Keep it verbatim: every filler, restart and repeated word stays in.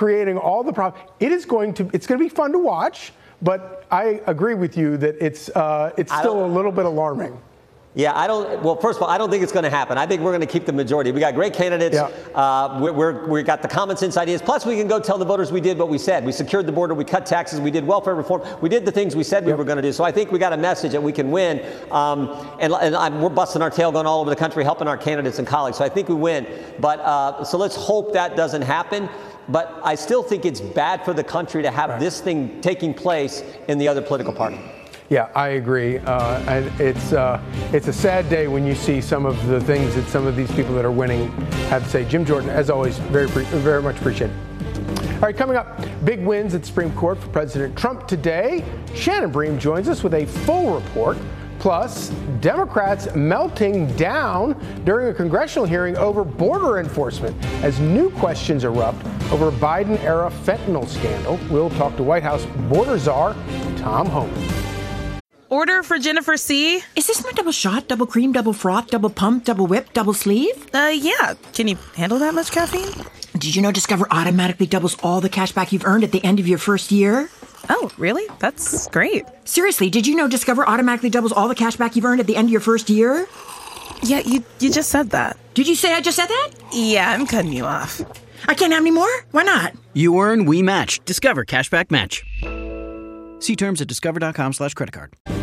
creating all the problems. It is going to, it's going to be fun to watch, but I agree with you that it's, uh, it's still a little bit alarming. Yeah, I don't, well, first of all, I don't think it's going to happen. I think we're going to keep the majority. We got great candidates. Yeah. Uh, we're, we're, we got the common sense ideas. Plus, we can go tell the voters we did what we said. We secured the border. We cut taxes. We did welfare reform. We did the things we said we yep. were going to do. So I think we got a message that we can win. Um, and and I'm, we're busting our tail going all over the country, helping our candidates and colleagues. So I think we win. But uh, so let's hope that doesn't happen. But I still think it's bad for the country to have right. this thing taking place in the other political party. Yeah, I agree. Uh, and it's uh, it's a sad day when you see some of the things that some of these people that are winning have to say. Jim Jordan, as always, very very much appreciated. All right, coming up, big wins at the Supreme Court for President Trump today. Shannon Bream joins us with a full report. Plus, Democrats melting down during a congressional hearing over border enforcement as new questions erupt over a Biden-era fentanyl scandal. We'll talk to White House border czar Tom Homan. Order for Jennifer C. Is this my double shot, double cream, double froth, double pump, double whip, double sleeve? Uh, yeah. Can you handle that much caffeine? Did you know Discover automatically doubles all the cash back you've earned at the end of your first year? Oh, really? That's great. Seriously, did you know Discover automatically doubles all the cash back you've earned at the end of your first year? Yeah, you you just said that. Did you say I just said that? Yeah, I'm cutting you off. I can't have any more? Why not? You earn, we match. Discover Cashback Match. See terms at discover.com slash credit card.